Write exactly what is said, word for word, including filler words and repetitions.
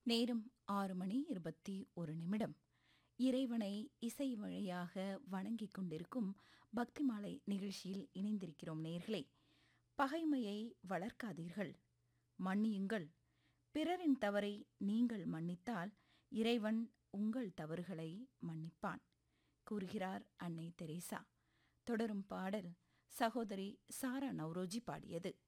நேரம் ஆறு மணி இருபத்தி ஒரு நிமிடம். இறைவனை இசை வழியாக வணங்கிக் கொண்டிருக்கும் பக்திமாலை நிகழ்ச்சியில் இணைந்திருக்கிறோம் நேர்களே. பகைமையை வளர்க்காதீர்கள், மன்னியுங்கள். பிறரின் தவறை நீங்கள் மன்னித்தால் இறைவன் உங்கள் தவறுகளை மன்னிப்பான், கூறுகிறார் அன்னை தெரேசா. தொடரும் பாடல் சகோதரி சாரா நவ்ரோஜி பாடியது.